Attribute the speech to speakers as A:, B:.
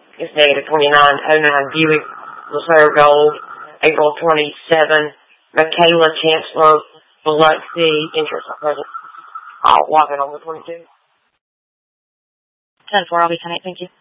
A: is -2909. Buick Reserve Gold, April 27. Michaela Chancellor, Biloxi, interest at present. I'll lock it on the 22.
B: 10-4, I'll be 10-8, thank you.